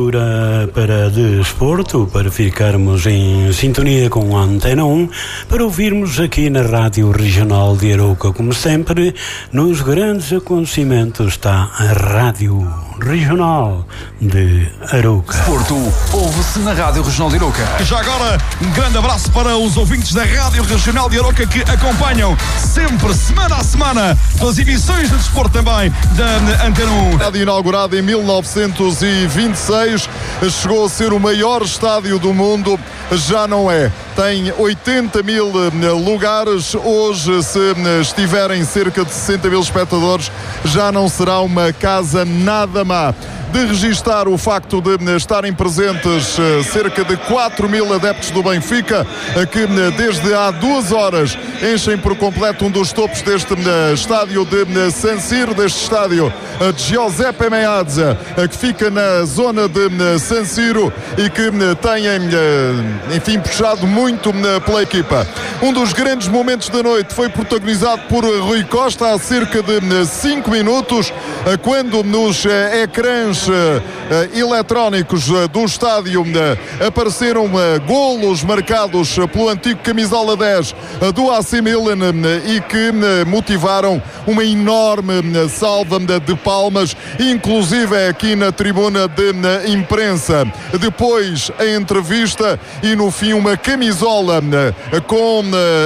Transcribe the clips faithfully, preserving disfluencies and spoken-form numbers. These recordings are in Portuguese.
Para desporto, para ficarmos em sintonia com a Antena um, para ouvirmos aqui na Rádio Regional de Arouca, como sempre, nos grandes acontecimentos está a Rádio Regional de Arouca. Desporto ouve-se na Rádio Regional de Arouca. Já agora, um grande abraço para os ouvintes da Rádio Regional de Arouca que acompanham sempre, semana a semana, as emissões de desporto também da Antena um. Estádio inaugurado em mil novecentos e vinte e seis, chegou a ser o maior estádio do mundo, já não é. Tem oitenta mil lugares, hoje se estiverem cerca de sessenta mil espectadores, já não será uma casa nada má. De registar o facto de estarem presentes cerca de quatro mil adeptos do Benfica, que desde há duas horas enchem por completo um dos topos deste estádio de San Siro, deste estádio de Giuseppe Meazza, que fica na zona de San Siro e que têm, enfim, puxado muito pela equipa. Um dos grandes momentos da noite foi protagonizado por Rui Costa há cerca de cinco minutos, quando nos ecrãs eletrónicos do estádio apareceram golos marcados pelo antigo camisola dez do A C Milan e que motivaram uma enorme salva de palmas, inclusive aqui na tribuna de imprensa. Depois a entrevista e no fim uma camisola com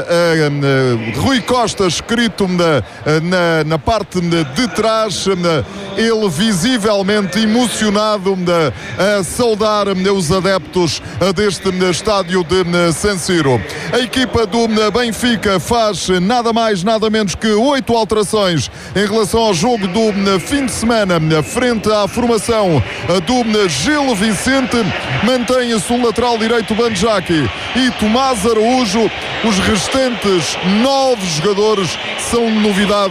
Rui Costa escrito na, na, na parte de trás, ele visivelmente emocionado a saudar os adeptos deste estádio de San Siro. A equipa do Benfica faz nada mais, nada menos que oito alterações em relação ao jogo do fim de semana frente à formação do Gil Vicente. Mantém-se o lateral direito Banjaki e Tomás Araújo. Os restantes nove jogadores são novidade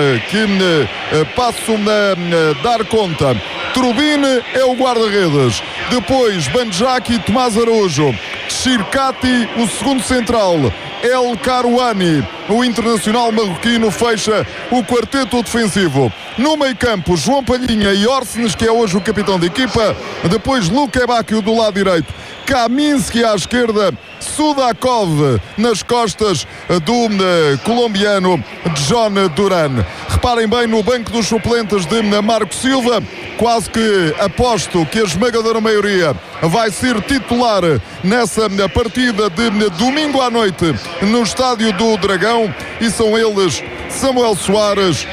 que passam a dar conta. Trubin é o guarda-redes, depois Banjaki, Tomás Araújo, Shirkati, o segundo central, El Karouani, o internacional marroquino, fecha o quarteto defensivo. No meio-campo, João Palhinha e Orsnes, que é hoje o capitão da equipa, depois Luque Bacchio do lado direito, Kaminski à esquerda, Sudakov nas costas do uh, colombiano John Duran. Reparem bem no banco dos suplentes de Marco Silva, quase que aposto que a esmagadora maioria vai ser titular nessa partida de domingo à noite no Estádio do Dragão, e são eles Samuel Soares,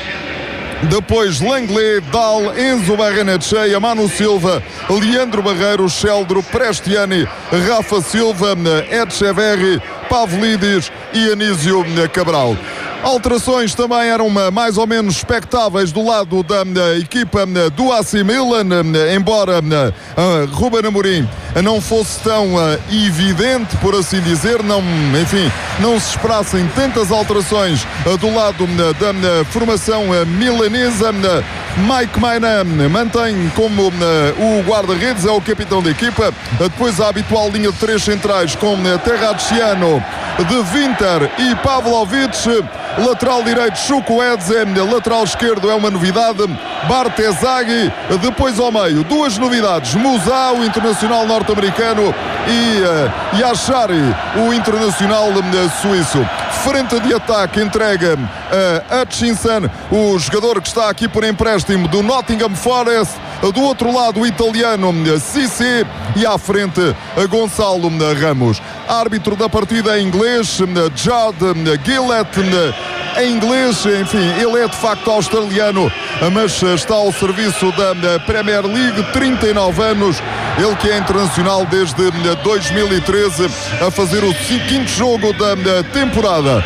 depois Langley, Dal, Enzo Barrenetxeia, Manu Silva, Leandro Barreiro, Sheldro, Prestiani, Rafa Silva, Etcheverry, Pavlidis e Anísio Cabral. Alterações também eram mais ou menos expectáveis do lado da, da equipa do A C Milan, embora uh, Ruben Amorim não fosse tão uh, evidente, por assim dizer, não, enfim, não se esperassem tantas alterações uh, do lado uh, da uh, formação uh, milanesa. Uh, Mike Maignan mantém como uh, o guarda-redes, é o capitão da equipa. Uh, depois a habitual linha de três centrais com uh, Terracciano, De Winter e Pavlovic. Lateral direito Chukwueze, lateral esquerdo é uma novidade, Bartezaghi. Depois ao meio, duas novidades, Musa, o internacional norte-americano, e uh, Yashari, o internacional uh, suíço. Frente de ataque entrega a uh, Hutchinson, o jogador que está aqui por empréstimo do Nottingham Forest. Do outro lado, o italiano Cissé, e à frente uh, Gonçalo uh, Ramos. Árbitro da partida é inglês, uh, Judd uh, Gillett, uh, em inglês, enfim, ele é de facto australiano, mas está ao serviço da Premier League, trinta e nove anos, ele que é internacional desde dois mil e treze, a fazer o quinto jogo da temporada.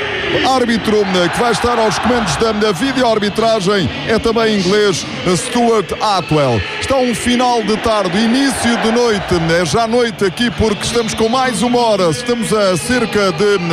Árbitro que vai estar aos comandos da vídeo-arbitragem é também inglês, Stuart Atwell. Está um final de tarde, início de noite, é já noite aqui porque estamos com mais uma hora, estamos a cerca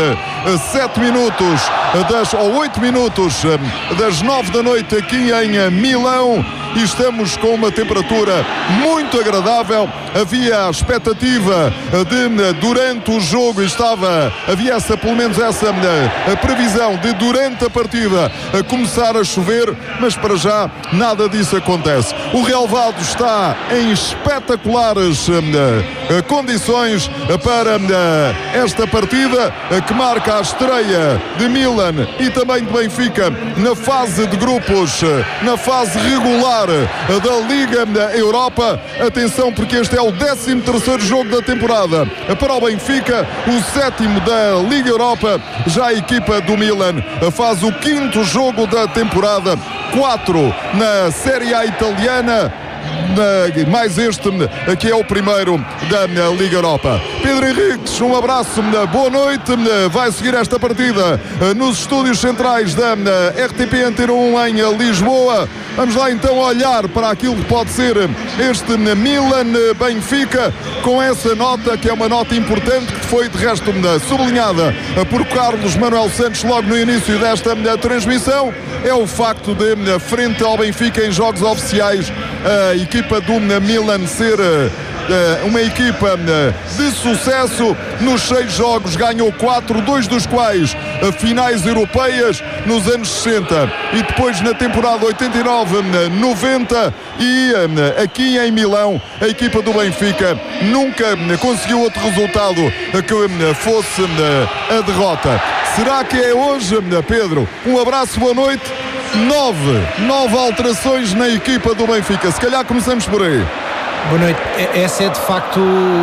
de sete minutos, das, ou oito minutos das nove da noite aqui em Milão. e estamos com uma temperatura muito agradável. Havia a expectativa de, durante o jogo, estava, havia essa, pelo menos essa a previsão de, durante a partida, a começar a chover, mas para já nada disso acontece. O relvado está em espetaculares uh, condições para uh, esta partida, uh, que marca a estreia de Milan e também de Benfica na fase de grupos, uh, na fase regular uh, da Liga uh, Europa. Atenção, porque este é o décimo terceiro jogo da temporada uh, para o Benfica, o sétimo da Liga Europa. Já a equipa do Milan uh, faz o quinto jogo da temporada, quatro na Série A italiana, Na, mais este que é o primeiro da Liga Europa. Pedro Henriques, um abraço, boa noite. Vai seguir esta partida nos estúdios centrais da R T P Antena um em Lisboa. Vamos lá então olhar para aquilo que pode ser este Milan-Benfica, com essa nota, que é uma nota importante, que foi de resto sublinhada por Carlos Manuel Santos logo no início desta transmissão. É o facto de, frente ao Benfica em jogos oficiais, a equipa do Milan ser uh, uma equipa uh, de sucesso. Nos seis jogos ganhou quatro, dois dos quais uh, finais europeias nos anos sessenta e depois na temporada oitenta e nove noventa, e uh, aqui em Milão a equipa do Benfica nunca uh, conseguiu outro resultado uh, que uh, fosse uh, a derrota. Será que é hoje, uh, Pedro? Um abraço, boa noite. Nove, nove alterações na equipa do Benfica. Se calhar começamos por aí. Boa noite. Essa é de facto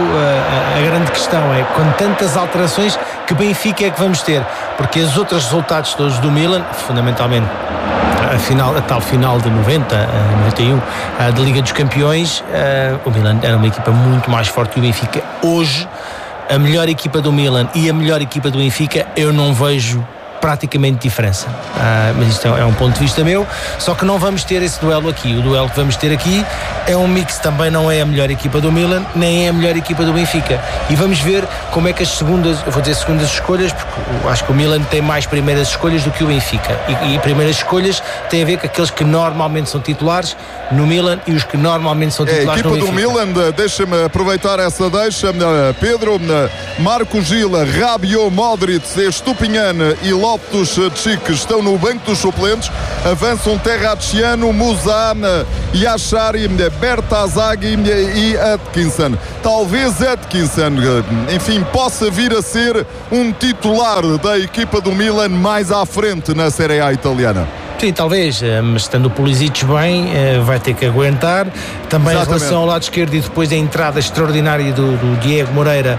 a, a grande questão, é com tantas alterações que Benfica é que vamos ter, porque os outros resultados todos do Milan, fundamentalmente a, final, a tal final de noventa, noventa e um, a da Liga dos Campeões, a, o Milan era uma equipa muito mais forte que o Benfica. Hoje, a melhor equipa do Milan e a melhor equipa do Benfica, eu não vejo praticamente diferença, uh, mas isto é, é um ponto de vista meu, só que não vamos ter esse duelo aqui. O duelo que vamos ter aqui é um mix, também não é a melhor equipa do Milan, nem é a melhor equipa do Benfica, e vamos ver como é que as segundas, eu vou dizer segundas escolhas, porque eu acho que o Milan tem mais primeiras escolhas do que o Benfica, e, e primeiras escolhas tem a ver com aqueles que normalmente são titulares no Milan e os que normalmente são titulares no Benfica. A equipa do Milan, deixa-me aproveitar essa deixa, Pedro, Marco Gil, Rabiot, Modric, Estupinhan e Loftus-Cheek estão no banco dos suplentes. Avançam Terracciano, Musa, Yashari, Bertazaghi e Atkinson. Talvez Atkinson, enfim, possa vir a ser um titular da equipa do Milan mais à frente na Série A italiana. Sim, talvez, mas estando o Pulisic bem, vai ter que aguentar. Também Exatamente. Em relação ao lado esquerdo, e depois da entrada extraordinária do, do Diego Moreira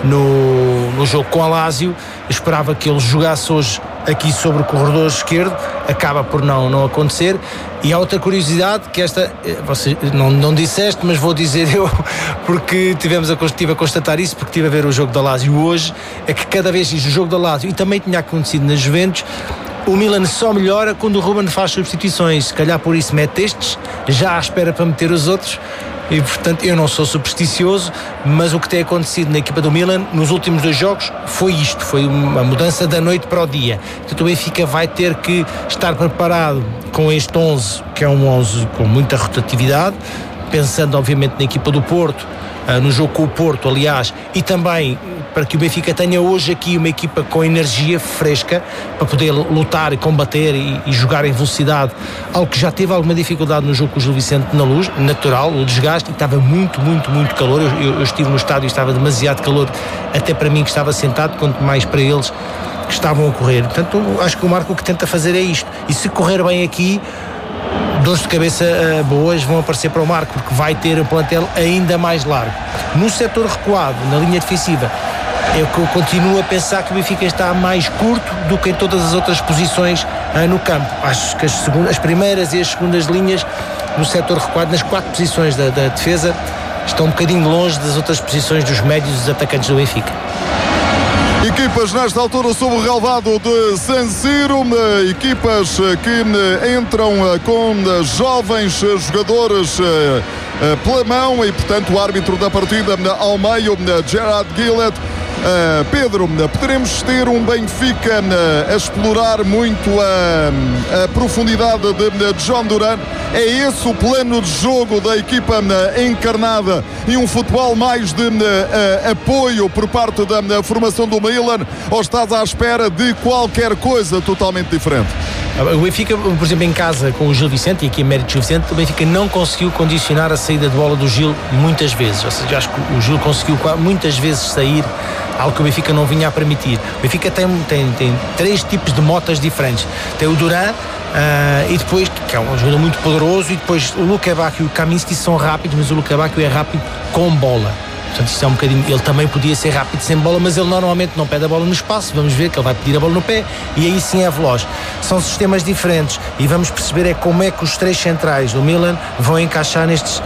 no, no jogo com a Lazio, eu esperava que ele jogasse hoje aqui sobre o corredor esquerdo, acaba por não, não acontecer. E há outra curiosidade, que esta, você não, não disseste, mas vou dizer eu, porque tivemos a, estive a constatar isso, porque estive a ver o jogo da Lazio hoje, é que cada vez diz o jogo da Lazio, e também tinha acontecido na Juventus, o Milan só melhora quando o Ruben faz substituições. Se calhar por isso mete estes, já à espera para meter os outros. E portanto eu não sou supersticioso, mas o que tem acontecido na equipa do Milan nos últimos dois jogos foi isto, foi uma mudança da noite para o dia. Portanto o Benfica vai ter que estar preparado com este onze, que é um onze com muita rotatividade, pensando obviamente na equipa do Porto, no jogo com o Porto, aliás, e também para que o Benfica tenha hoje aqui uma equipa com energia fresca para poder lutar e combater e, e jogar em velocidade, algo que já teve alguma dificuldade no jogo com o Gil Vicente na Luz, natural, o desgaste, e estava muito, muito, muito calor. Eu, eu, eu estive no estádio e estava demasiado calor, até para mim que estava sentado, quanto mais para eles que estavam a correr. Portanto, acho que o Marco o que tenta fazer é isto, e se correr bem aqui, dores de cabeça uh, boas vão aparecer para o Marco, porque vai ter o plantel ainda mais largo. No setor recuado, na linha defensiva, é o que eu continuo a pensar, que o Benfica está mais curto do que em todas as outras posições uh, no campo. Acho que as, segundas, as primeiras e as segundas linhas no setor recuado, nas quatro posições da, da defesa, estão um bocadinho longe das outras posições dos médios e dos atacantes do Benfica. Equipas nesta altura sob o relvado de San Siro, equipas que entram com jovens jogadores pela mão, e portanto o árbitro da partida ao meio, Gerard Gillett, Uh, Pedro, poderemos ter um Benfica uh, a explorar muito a, a profundidade de, de John Duran? É esse o plano de jogo da equipa uh, encarnada e um futebol mais de uh, uh, apoio por parte da uh, formação do Milan, ou estás à espera de qualquer coisa totalmente diferente? O Benfica, por exemplo, em casa com o Gil Vicente, e aqui em mérito de Gil Vicente, o Benfica não conseguiu condicionar a saída de bola do Gil muitas vezes. Ou seja, acho que o Gil conseguiu muitas vezes sair, algo que o Benfica não vinha a permitir. O Benfica tem, tem, tem três tipos de motas diferentes. Tem o Duran, uh, e depois, que é um jogador muito poderoso, e depois o Luka Bacchio e o Kaminski são rápidos, mas o Luka Bacchio é rápido com bola. Portanto, isto é um bocadinho. Ele também podia ser rápido sem bola, mas ele normalmente não pede a bola no espaço. Vamos ver que ele vai pedir a bola no pé e aí sim é veloz. São sistemas diferentes e vamos perceber é como é que os três centrais do Milan vão encaixar nestes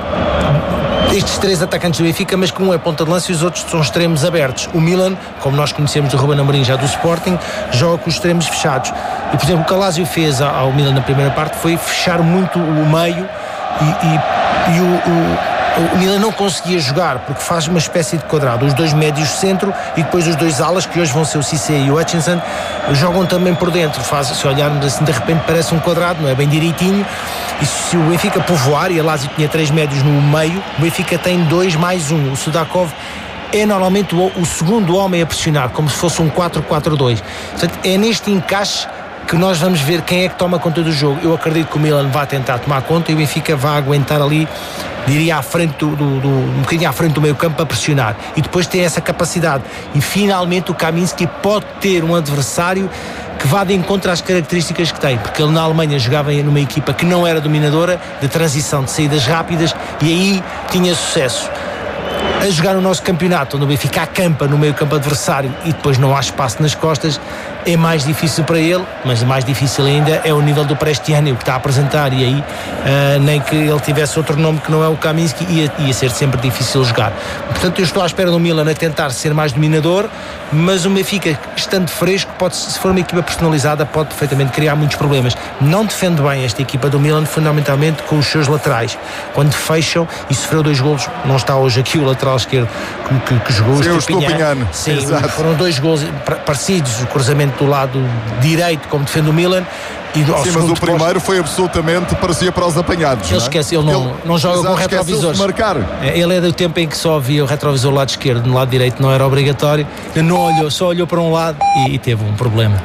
estes três atacantes do Benfica, mas que um é ponta de lança e os outros são extremos abertos. O Milan, como nós conhecemos do Ruben Amorim já do Sporting, joga com os extremos fechados. E, por exemplo, o que o Lazio fez ao Milan na primeira parte foi fechar muito o meio e, e, e o, o o Milan não conseguia jogar porque faz uma espécie de quadrado, os dois médios centro e depois os dois alas, que hoje vão ser o Cissé e o Hutchinson, jogam também por dentro. Faz, se olharmos assim, de repente parece um quadrado, não é bem direitinho. E se o Benfica povoar, e a Lazio tinha três médios no meio, o Benfica tem dois mais um. O Sudakov é normalmente o, o segundo homem a pressionar, como se fosse um quatro quatro dois. Portanto, é neste encaixe que nós vamos ver quem é que toma conta do jogo. Eu acredito que o Milan vai tentar tomar conta e o Benfica vai aguentar ali, diria, à frente do, do, do, um bocadinho à frente do meio campo a pressionar, e depois tem essa capacidade. E finalmente o Kaminski pode ter um adversário que vá de encontro às características que tem, porque ele na Alemanha jogava numa equipa que não era dominadora, de transição, de saídas rápidas, e aí tinha sucesso. A jogar no nosso campeonato, onde o Benfica acampa no meio campo adversário e depois não há espaço nas costas, é mais difícil para ele, mas mais difícil ainda é o nível do Prestiani, o que está a apresentar, e aí uh, nem que ele tivesse outro nome que não é o Kaminski, ia, ia ser sempre difícil jogar. Portanto, eu estou à espera do Milan a tentar ser mais dominador, mas o Benfica, estando fresco, pode, se for uma equipa personalizada, pode perfeitamente criar muitos problemas. Não defende bem esta equipa do Milan, fundamentalmente com os seus laterais, quando fecham, e sofreu dois golos. Não está hoje aqui o lateral esquerdo que, que, que jogou, sim, o Stupinhan. Sim, exato. Foram dois golos parecidos, o cruzamento do lado direito, como defende o Milan, e sim, mas o primeiro posto foi absolutamente, parecia para os apanhados. Ele esquece, ele não, ele, não joga exato, com retrovisores. Marcar. Ele é do tempo em que só havia o retrovisor do lado esquerdo, no lado direito não era obrigatório. Ele não olhou, só olhou para um lado e, e teve um problema.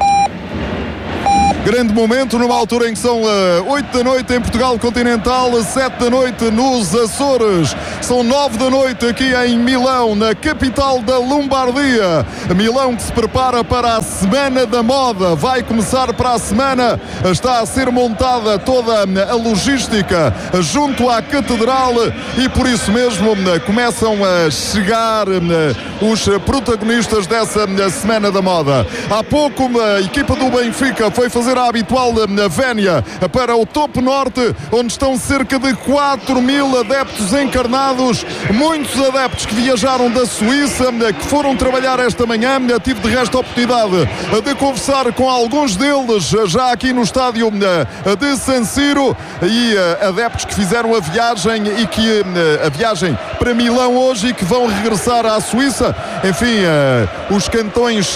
Grande momento numa altura em que são uh, oito da noite em Portugal Continental, sete da noite nos Açores, são nove da noite aqui em Milão, na capital da Lombardia. Milão que se prepara para a Semana da Moda, vai começar para a semana, está a ser montada toda a logística junto à Catedral e por isso mesmo começam a chegar os protagonistas dessa Semana da Moda. Há pouco a equipa do Benfica foi fazer a habitual vénia para o topo norte, onde estão cerca de quatro mil adeptos encarnados, muitos adeptos que viajaram da Suíça, que foram trabalhar esta manhã. Tive de resto a oportunidade de conversar com alguns deles já aqui no estádio de San Siro, e adeptos que fizeram a viagem e que a viagem para Milão hoje e que vão regressar à Suíça. Enfim, os cantões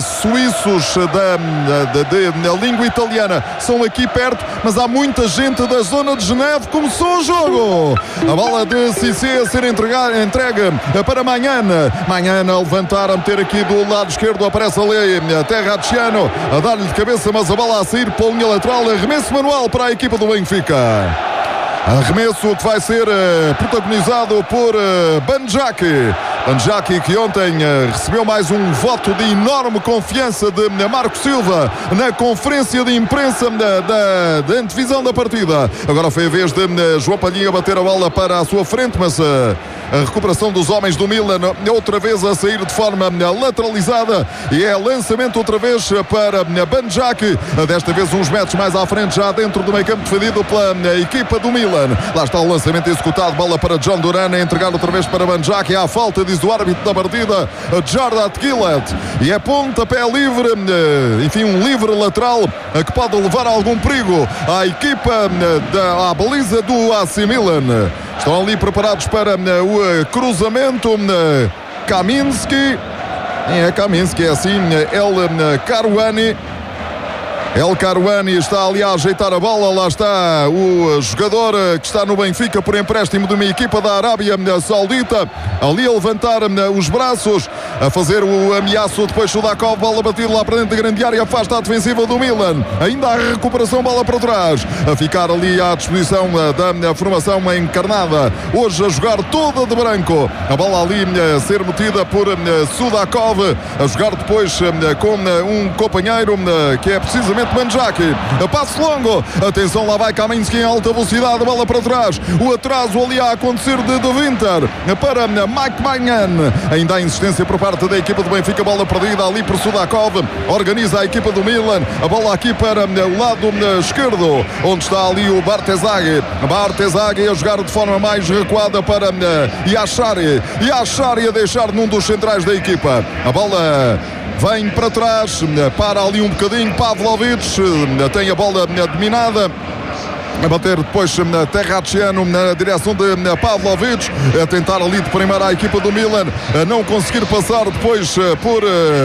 suíços da, da, da, da língua italiana são aqui perto, mas há muita gente da zona de Geneve. Começou o jogo, a bola de Cissé a ser entregue, entregue para Magnana. Magnana a levantar, a meter aqui do lado esquerdo, aparece ali Terracciano a dar-lhe de cabeça, mas a bola a sair para a linha lateral. Arremesso manual para a equipa do Benfica. Arremesso que vai ser uh, protagonizado por uh, Banjaki. Banjaki que ontem uh, recebeu mais um voto de enorme confiança de uh, Marco Silva na conferência de imprensa da, da, da antevisão da partida. Agora foi a vez de uh, João Palhinha bater a bola para a sua frente, mas uh, a recuperação dos homens do Milan outra vez a sair de forma uh, lateralizada, e é lançamento outra vez para uh, Banjaki, uh, desta vez uns metros mais à frente, já dentro do meio campo, defendido pela uh, equipa do Milan. Lá está o lançamento executado, bola para John Duran, a entregar outra vez para Banjaki. Há falta, diz o árbitro da partida, Jardat Gillett, e é pontapé livre, enfim, um livre lateral que pode levar a algum perigo à equipa da à baliza do A C Milan. Estão ali preparados para o cruzamento. Kaminski É Kaminski, é assim, El Karouani. El Karouani está ali a ajeitar a bola. Lá está o jogador que está no Benfica por empréstimo de uma equipa da Arábia Saudita, ali a levantar os braços, a fazer o ameaço. Depois Sudakov, bola batida lá para dentro da grande área, afasta a defensiva do Milan. Ainda há recuperação, bola para trás, a ficar ali à disposição da formação encarnada, hoje a jogar toda de branco. A bola ali a ser metida por Sudakov, a jogar depois com um companheiro que é precisamente Banjaki. Passo longo, atenção, lá vai Kaminski em alta velocidade, bola para trás, o atraso ali a acontecer de De Winter para Mike Maignan. Ainda há insistência por parte da equipa do Benfica, bola perdida ali por Sudakov, organiza a equipa do Milan, a bola aqui para o lado esquerdo, onde está ali o Bartezaghi. Bartezaghi a jogar de forma mais recuada para Yashari. Yashari a deixar num dos centrais da equipa. A bola vem para trás, para ali um bocadinho Pavlovic, tem a bola dominada, a bater depois Terracciano na direção de Pavlovic, a tentar ali de primeira a equipa do Milan, a não conseguir passar depois por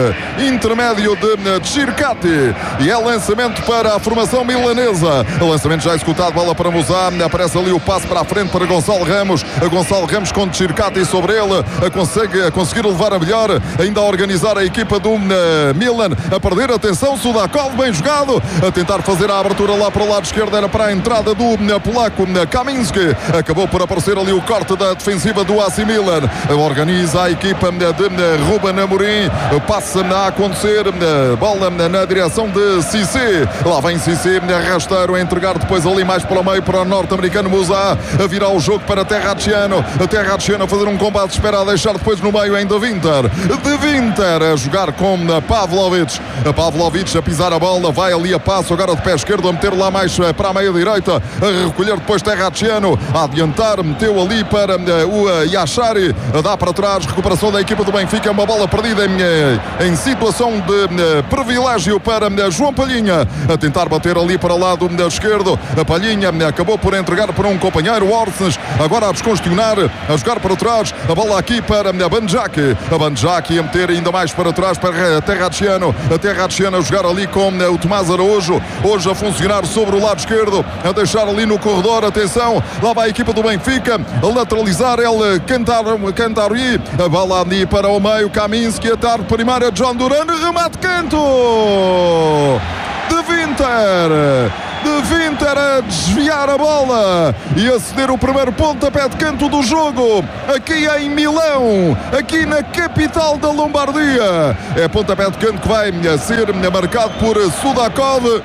intermédio de Circati, e é lançamento para a formação milanesa. O lançamento já executado, bola para Musá, aparece ali o passe para a frente para Gonçalo Ramos, a Gonçalo Ramos com Circati sobre ele, a, consegue, a conseguir levar a melhor, ainda a organizar a equipa do Milan, a perder, atenção, Sudakov, bem jogado, a tentar fazer a abertura lá para o lado esquerdo, era para a entrada do polaco Kaminski, acabou por aparecer ali o corte da defensiva do A C Milan, organiza a equipa de Ruben Amorim, passa a acontecer, bola na direção de Cissé, lá vem Cissé, rasteiro a entregar depois ali mais para o meio para o norte-americano Musá, a virar o jogo para Terracciano, Terracciano a fazer um combate, espera a deixar depois no meio em De Winter, De Winter a jogar com Pavlovic, Pavlovic a pisar a bola, vai ali a passo, agora de pé esquerdo a meter lá mais para a meia direita, a recolher depois Terracciano, a adiantar, meteu ali para o Yashari, dá para trás, recuperação da equipa do Benfica, uma bola perdida em, em situação de privilégio para João Palhinha, a tentar bater ali para o lado esquerdo, a Palhinha acabou por entregar para um companheiro, Orsnes, agora a descongestionar, a jogar para trás, a bola aqui para Banjaki, a Banjaki a meter ainda mais para trás para Terracciano, a Terracciano a jogar ali com o Tomás Araújo, hoje a funcionar sobre o lado esquerdo, a deixar ali no corredor, atenção, lá vai a equipa do Benfica, a lateralizar ele, Cantarui, a bola ali para o meio, Kaminski, a tarde primeira, John Duran, remate canto De Winter, De Winter a desviar a bola e a ceder o primeiro pontapé de canto do jogo, aqui em Milão, aqui na capital da Lombardia. É pontapé de canto que vai ser marcado por Sudakov.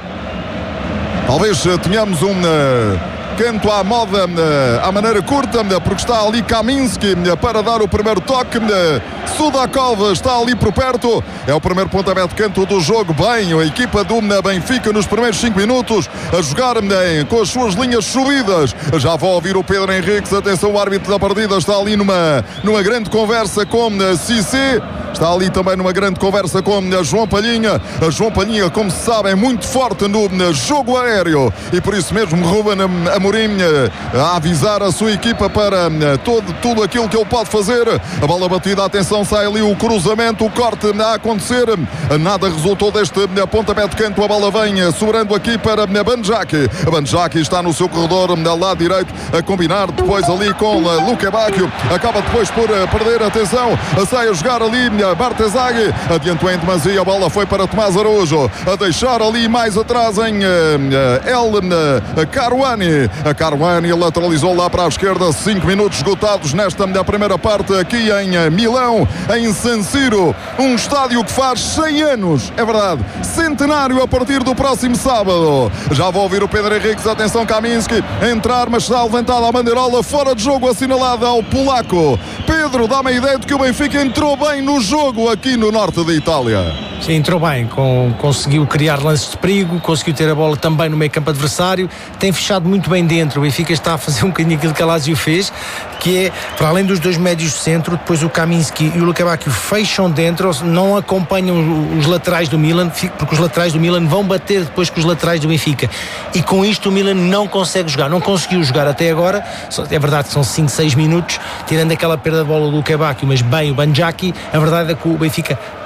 Talvez tenhamos um uh, canto à moda, uh, à maneira curta, uh, porque está ali Kaminski uh, para dar o primeiro toque. Uh, Sudakov está ali por perto. É o primeiro pontapé de canto do jogo. Bem, a equipa do uh, Benfica nos primeiros cinco minutos a jogar uh, com as suas linhas subidas. Já vou ouvir o Pedro Henriques. Atenção, o árbitro da partida está ali numa, numa grande conversa com uh, Cissé. Está ali também numa grande conversa com uh, João Palhinha. A João Palhinha, como se sabe, é muito forte no uh, jogo aéreo e por isso mesmo Ruben Amorim uh, a avisar a sua equipa para uh, todo, tudo aquilo que ele pode fazer. A bola batida, atenção, sai ali o cruzamento, o corte a acontecer. Nada resultou deste uh, pontapé de canto. A bola vem uh, sobrando aqui para uh, Banjaki. Banjaki está no seu corredor uh, lado direito a combinar depois ali com uh, Luca Bacchio. Acaba depois por uh, perder, atenção, uh, sai a jogar ali uh, Bartezaghi, adiantou em demasia, a bola foi para Tomás Araújo, a deixar ali mais atrás em uh, uh, El uh, Karouani. A Karouani lateralizou lá para a esquerda, cinco minutos esgotados nesta uh, primeira parte aqui em uh, Milão, em San Siro, um estádio que faz cem anos, é verdade, centenário a partir do próximo sábado. Já vou ouvir o Pedro Henriques, atenção, Kaminski a entrar, mas está levantada a bandeirola, fora de jogo assinalada ao polaco. Pedro, dá-me a ideia de que o Benfica entrou bem no jogo aqui no norte da Itália. Sim, entrou bem, com, conseguiu criar lances de perigo, conseguiu ter a bola também no meio campo adversário, tem fechado muito bem dentro. O Benfica está a fazer um bocadinho aquilo que a Lazio fez, que é, para além dos dois médios de centro, depois o Kaminski e o Luca Bacchio fecham dentro, não acompanham os laterais do Milan, porque os laterais do Milan vão bater depois com os laterais do Benfica, e com isto o Milan não consegue jogar, não conseguiu jogar até agora. É verdade que são cinco, seis minutos, tirando aquela perda de bola do Luca Bacchio, mas bem o Banjaki, a verdade é que o Benfica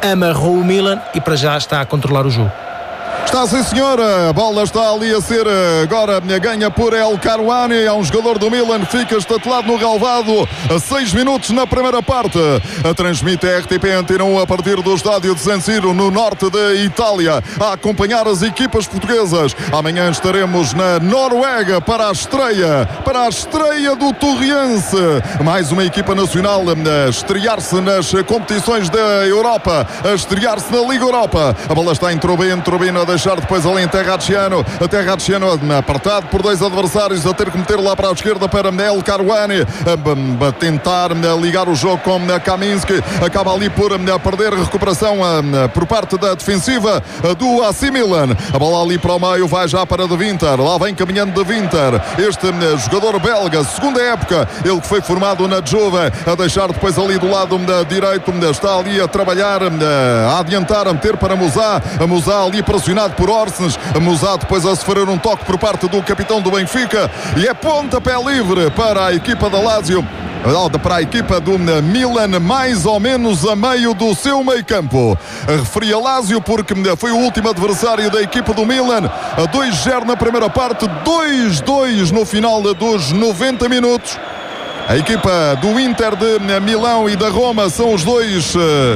amarrou o Milan e para já está a controlar o jogo. Está sim, senhora. A bola está ali a ser agora ganha por El Karouani. É um jogador do Milan, fica estatelado no relvado a seis minutos na primeira parte. A transmite a R T P Antena um a partir do estádio de San Siro, no norte da Itália, a acompanhar as equipas portuguesas. Amanhã estaremos na Noruega para a estreia, para a estreia do Torriense. Mais uma equipa nacional a estrear-se nas competições da Europa, a estrear-se na Liga Europa. A bola está em Trubin, Trubin a deixar depois ali em Terracciano, a Terracciano apertado por dois adversários, a ter que meter lá para a esquerda para El Karouani, a, a tentar a ligar o jogo com a Kaminski, acaba ali por a perder recuperação a, a, por parte da defensiva a, do A C Milan. A bola ali para o meio, vai já para De Winter, lá vem caminhando De Winter, este a, jogador belga, segunda época, ele que foi formado na Juve, a deixar depois ali do lado a, direito, a, está ali a trabalhar, a, a adiantar, a meter para Musá, a Musá ali pressionado por Orsnes, a Musá depois a sofrer um toque por parte do capitão do Benfica e é pontapé livre para a equipa da Lazio, para a equipa do Milan, mais ou menos a meio do seu meio campo. Referi a Lazio porque foi o último adversário da equipa do Milan, a dois zero na primeira parte, dois dois no final dos noventa minutos. A equipa do Inter de Milão e da Roma são os dois uh,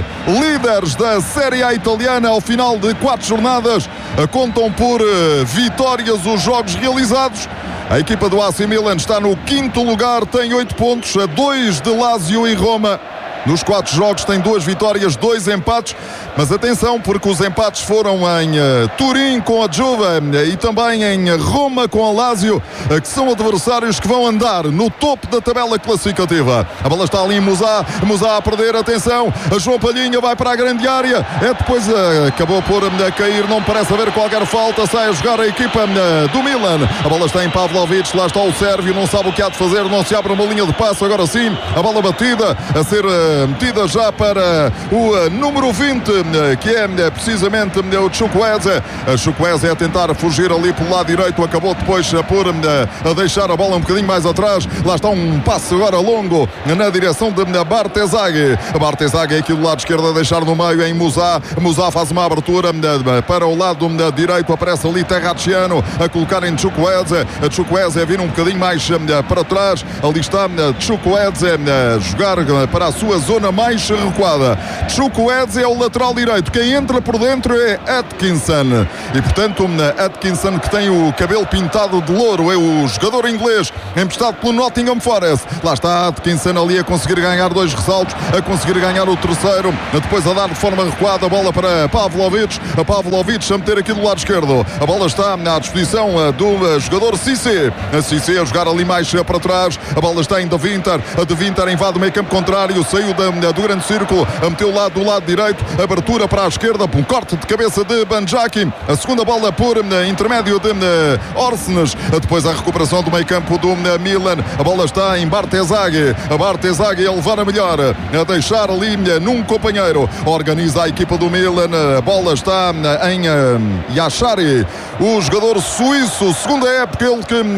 líderes da Série A italiana. Ao final de quatro jornadas, uh, contam por uh, vitórias os jogos realizados. A equipa do A C Milan está no quinto lugar, tem oito pontos, a dois de Lazio e Roma. Nos quatro jogos tem duas vitórias, dois empates, mas atenção porque os empates foram em uh, Turim com a Juve uh, e também em Roma com a Lazio, uh, que são adversários que vão andar no topo da tabela classificativa. A bola está ali em Musá, Musá a perder, atenção, a João Palhinha vai para a grande área, é depois uh, acabou por uh, cair, não parece haver qualquer falta, sai a jogar a equipa uh, do Milan. A bola está em Pavlovic, lá está o sérvio, não sabe o que há de fazer, não se abre uma linha de passo, agora sim, a bola batida, a ser uh, metida já para o uh, número vinte, uh, que é uh, precisamente uh, o Chukwueze. A Chukwueze a tentar fugir ali pelo lado direito, acabou depois uh, por uh, a deixar a bola um bocadinho mais atrás. Lá está um passe agora longo uh, na direção de uh, Bartezaghi. Bartezaghi aqui do lado esquerdo a deixar no meio em Musá. Musá faz uma abertura uh, para o lado uh, direito, aparece ali Terracciano a colocar em Chukwueze. A Chukwueze a vir um bocadinho mais uh, para trás. Ali está uh, Chukwueze a uh, jogar uh, para a sua zona mais recuada. Chukwueze é o lateral direito, quem entra por dentro é Atkinson e portanto Atkinson, que tem o cabelo pintado de louro, é o jogador inglês emprestado pelo Nottingham Forest. Lá está Atkinson ali a conseguir ganhar dois ressaltos, a conseguir ganhar o terceiro, depois a dar de forma recuada a bola para Pavlovic, a Pavlovic a meter aqui do lado esquerdo, a bola está à disposição do jogador Cissé, a Cissé a jogar ali mais para trás, a bola está em De Winter, a De Winter invade o meio campo contrário, saiu da do grande círculo, a meteu lá do lado direito, abertura para a esquerda, um corte de cabeça de Banjaki, a segunda bola por intermédio de Orsnes, depois a recuperação do meio campo do Milan, a bola está em Bartezaghi, a Bartezaghi a levar a melhor, a deixar ali num companheiro, organiza a equipa do Milan, a bola está em Yashari, o jogador suíço, segunda época, ele que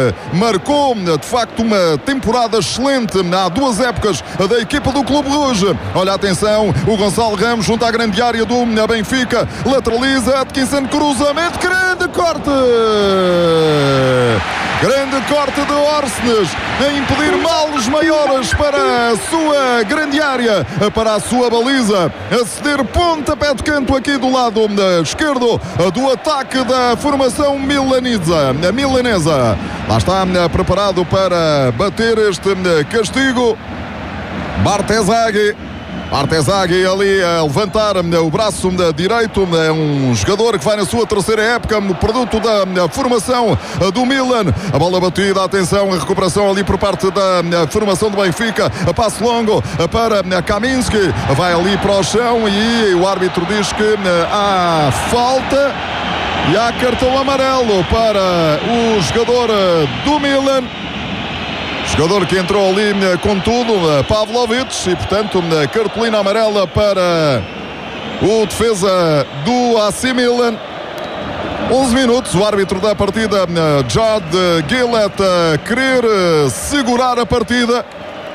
marcou de facto uma temporada excelente há duas épocas da equipa do Clube Rouge. Olha, atenção, o Gonçalo Ramos junto à grande área do Benfica, lateraliza, Atkinson, cruzamento, grande corte! Grande corte de Orsnes a impedir males maiores para a sua grande área, para a sua baliza, a ceder pontapé de canto aqui do lado esquerdo do ataque da formação milanesa. milanesa. Lá está preparado para bater este castigo Bartezaghi. Bartezaghi ali a levantar o braço direito, é um jogador que vai na sua terceira época, produto da formação do Milan. A bola batida, atenção, a recuperação ali por parte da formação do Benfica, a passe longo para Kaminski, vai ali para o chão e o árbitro diz que há falta e há cartão amarelo para o jogador do Milan. Jogador que entrou ali com tudo, Pavlovic, e portanto cartolina amarela para o defesa do A C Milan. onze minutos, o árbitro da partida, Jad Gillett, a querer segurar a partida.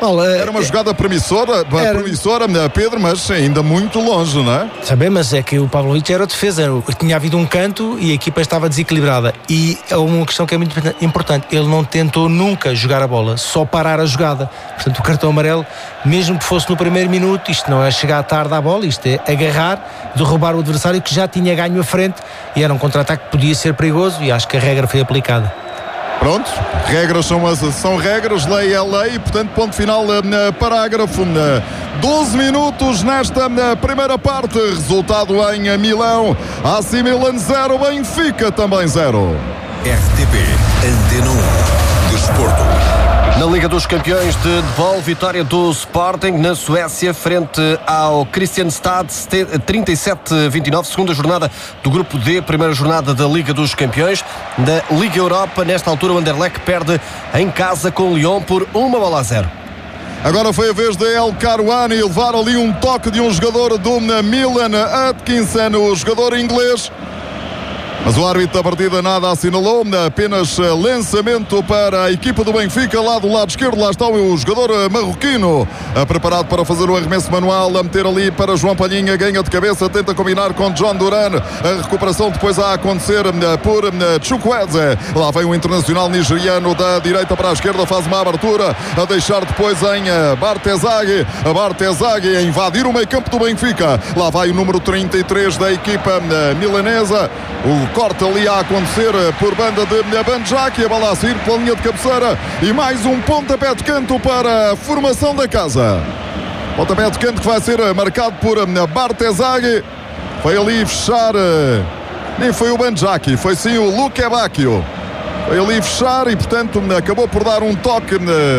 Well, era uma jogada promissora, era... promissora, Pedro, mas ainda muito longe, não é? Sabe, mas é que o Pavlovic era defesa, tinha havido um canto e a equipa estava desequilibrada. E é uma questão que é muito importante, ele não tentou nunca jogar a bola, só parar a jogada. Portanto, o cartão amarelo, mesmo que fosse no primeiro minuto, isto não é chegar tarde à bola, isto é agarrar, derrubar o adversário que já tinha ganho a frente, e era um contra-ataque que podia ser perigoso, e acho que a regra foi aplicada. Pronto, regras são, as, são regras, lei é lei, portanto, ponto final, uh, parágrafo. Uh, doze minutos nesta uh, primeira parte, resultado em Milão, A C Milan zero, Benfica também zero. R T P Antena um Desporto. Na Liga dos Campeões de Handball, vitória do Sporting na Suécia frente ao Kristianstad, trinta e sete a vinte e nove, segunda jornada do Grupo D, primeira jornada da Liga dos Campeões. Da Liga Europa, nesta altura o Anderlecht perde em casa com o Lyon por uma bola a zero. Agora foi a vez de El Karouani levar ali um toque de um jogador do Milan, Atkinson, o jogador inglês. Mas o árbitro da partida nada assinalou, apenas lançamento para a equipa do Benfica, lá do lado esquerdo. Lá está o jogador marroquino, preparado para fazer o arremesso manual, a meter ali para João Palhinha, ganha de cabeça, tenta combinar com John Duran. A recuperação depois a acontecer por Chukwueze. Lá vem o internacional nigeriano da direita para a esquerda, faz uma abertura, a deixar depois em Bartezaghi. A Bartezaghi a invadir o meio campo do Benfica. Lá vai o número trinta e três da equipa milanesa. O corte ali a acontecer por banda de Banjaki, a bola a sair pela linha de cabeceira e mais um pontapé de canto para a formação da casa. Pontapé de canto que vai ser marcado por Bartezaghi. Foi ali fechar, nem foi o Banjaki, foi sim o Luque Bacchio. Foi ali fechar e portanto acabou por dar um toque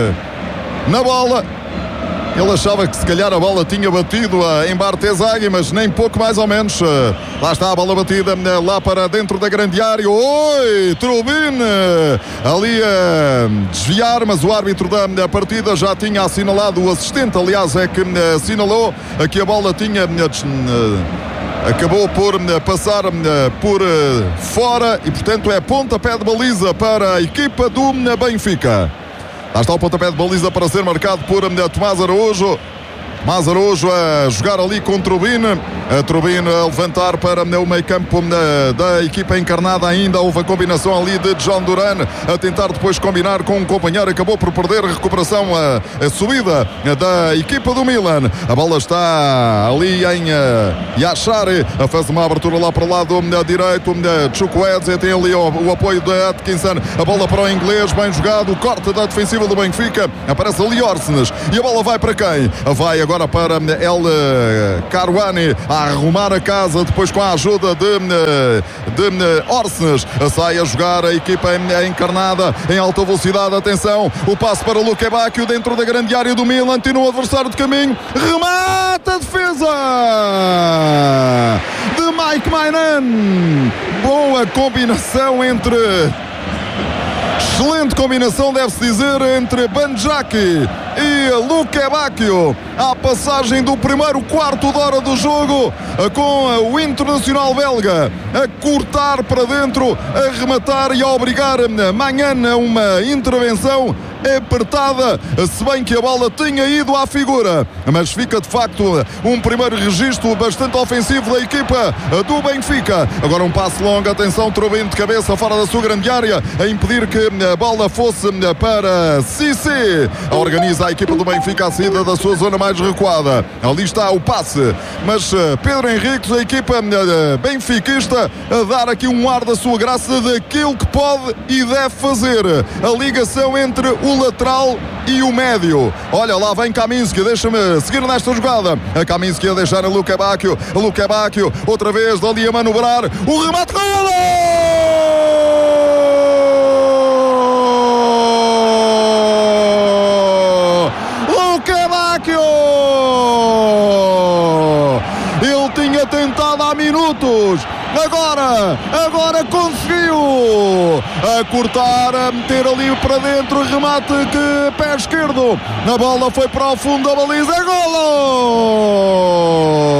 na bola. Ele achava que se calhar a bola tinha batido em Bartezaghi, mas nem pouco mais ou menos. Lá está a bola batida lá para dentro da grande área. Oi, Trubin ali a desviar, mas o árbitro da partida já tinha assinalado, o assistente aliás é que assinalou que a bola tinha acabou por passar por fora e portanto é pontapé de baliza para a equipa do Benfica. Lá está o pontapé de baliza para ser marcado por Tomás Araújo. Tomás Araújo a jogar ali com Trubin. A Trubin a levantar para o meio campo da equipa encarnada ainda. Houve a combinação ali de John Duran a tentar depois combinar com um companheiro. Acabou por perder a recuperação, a, a subida da equipa do Milan. A bola está ali em Yashari. Faz uma abertura lá para o lado direito. Chukwueze tem ali o, o apoio de Atkinson. A bola para o inglês, bem jogado. O corte da defensiva do Benfica. Aparece ali Orsnes. E a bola vai para quem? Vai agora Agora para El Karouani a arrumar a casa, depois com a ajuda de, de Orsnes. Sai a jogar a equipa encarnada em alta velocidade. Atenção, o passe para Luque Bacchio dentro da grande área do Milan. Tira o adversário de caminho. Remata a defesa de Mike Maignan. Boa combinação entre... Excelente combinação, deve-se dizer, entre Banjaki e Luque Bacchio. A passagem do primeiro quarto de hora do jogo, com o internacional belga a cortar para dentro, a rematar e a obrigar Maignan a uma intervenção apertada, se bem que a bola tinha ido à figura, mas fica de facto um primeiro registro bastante ofensivo da equipa do Benfica. Agora um passe longo, atenção, Trubin de cabeça fora da sua grande área, a impedir que a bola fosse para Cissé. Organiza a equipa do Benfica a saída da sua zona mais recuada. Ali está o passe, mas Pedro Henriques, a equipa benfiquista, a dar aqui um ar da sua graça daquilo que pode e deve fazer. A ligação entre o lateral e o médio. Olha, lá vem Kaminski, deixa-me seguir nesta jogada. A Kaminski a deixar a Luque Bacchio. A Luque Bacchio, outra vez dali a manobrar. O remate, golo! Luque Bacchio! Ele tinha tentado há minutos. Agora, agora conseguiu a cortar, a meter ali para dentro, remate que pé esquerdo, a bola foi para o fundo da baliza, golo!